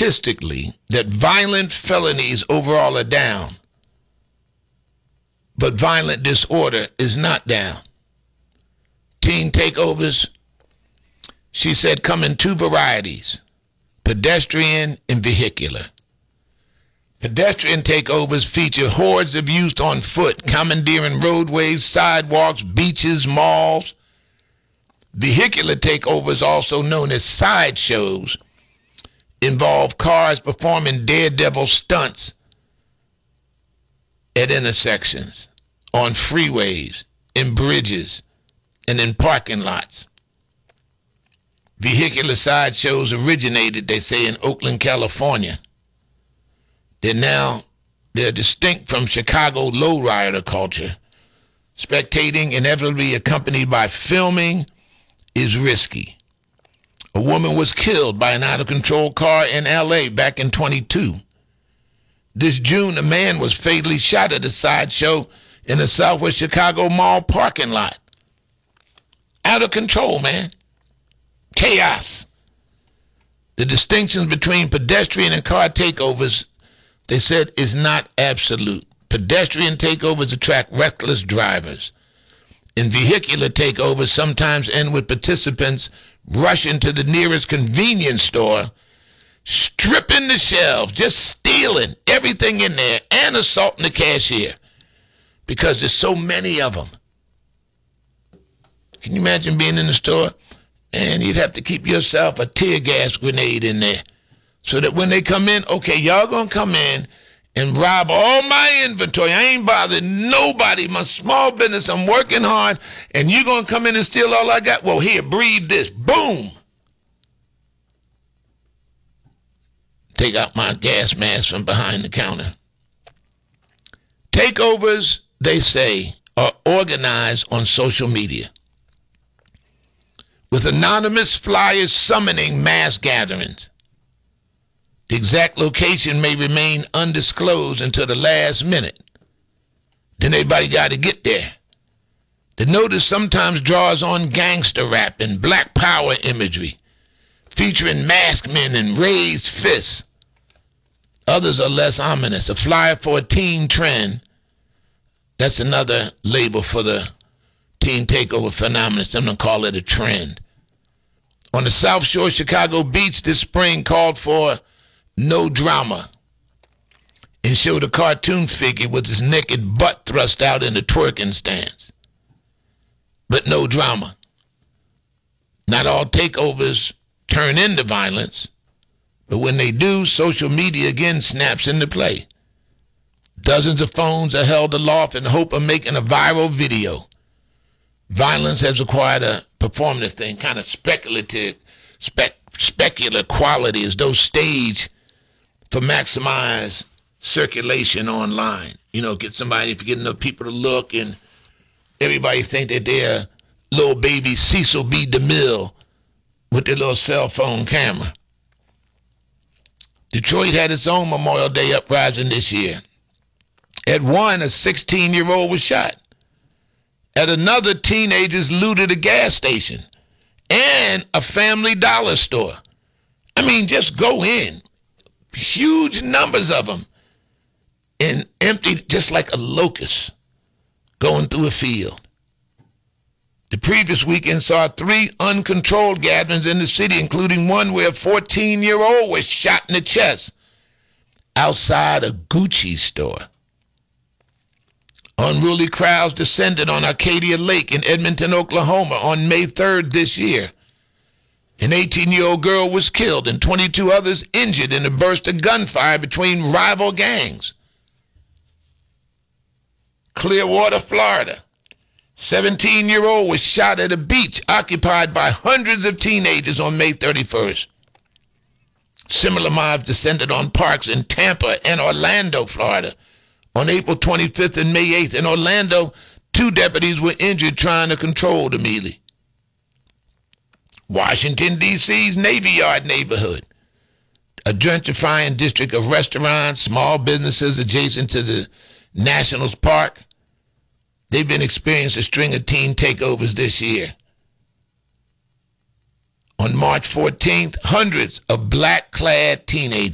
statistically that violent felonies overall are down, but violent disorder is not down. Teen takeovers, she said, come in two varieties, pedestrian and vehicular. Pedestrian takeovers feature hordes of youth on foot, commandeering roadways, sidewalks, beaches, malls. Vehicular takeovers, also known as sideshows, involve cars performing daredevil stunts at intersections, on freeways, in bridges, and in parking lots. Vehicular sideshows originated, they say, in Oakland, California. They're distinct from Chicago lowrider culture. Spectating, inevitably accompanied by filming, is risky. A woman was killed by an out-of-control car in L.A. back in 22. This June, a man was fatally shot at a sideshow in the Southwest Chicago mall parking lot. Out of control, man. Chaos. The distinctions between pedestrian and car takeovers, they said, is not absolute. Pedestrian takeovers attract reckless drivers. And vehicular takeovers sometimes end with participants rushing to the nearest convenience store, stripping the shelves, just stealing everything in there and assaulting the cashier because there's so many of them. Can you imagine being in the store? And you'd have to keep yourself a tear gas grenade in there so that when they come in, okay, y'all gonna come in and rob all my inventory. I ain't bothering nobody, my small business. I'm working hard, and you gonna come in and steal all I got? Well, here, breathe this. Boom. Take out my gas mask from behind the counter. Takeovers, they say, are organized on social media, with anonymous flyers summoning mass gatherings. The exact location may remain undisclosed until the last minute. Then everybody got to get there. The notice sometimes draws on gangster rap and black power imagery, featuring masked men and raised fists. Others are less ominous. A flyer for a teen trend. That's another label for the teen takeover phenomenon. Some don't call it a trend. On the South Shore Chicago Beach this spring called for no drama and showed a cartoon figure with his naked butt thrust out in the twerking stance. But no drama. Not all takeovers turn into violence, but when they do, social media again snaps into play. Dozens of phones are held aloft in the hope of making a viral video. Violence has acquired a performative thing, kind of speculative, specular quality, as though staged for maximize circulation online. You know, get somebody, if you get enough people to look, and everybody think that they're little baby Cecil B. DeMille with their little cell phone camera. Detroit had its own Memorial Day uprising this year. At one, a 16-year-old was shot. At another, teenagers looted a gas station and a Family Dollar store. I mean, just go in. Huge numbers of them. And emptied just like a locust going through a field. The previous weekend saw 3 uncontrolled gatherings in the city, including one where a 14-year-old was shot in the chest outside a Gucci store. Unruly crowds descended on Arcadia Lake in Edmonton, Oklahoma on May 3rd this year. An 18-year-old girl was killed and 22 others injured in a burst of gunfire between rival gangs. Clearwater, Florida. 17-year-old was shot at a beach occupied by hundreds of teenagers on May 31st. Similar mobs descended on parks in Tampa and Orlando, Florida, on April 25th and May 8th. In Orlando, 2 deputies were injured trying to control the melee. Washington, D.C.'s Navy Yard neighborhood, a gentrifying district of restaurants, small businesses adjacent to the Nationals Park. They've been experiencing a string of teen takeovers this year. On March 14th, hundreds of black-clad teenagers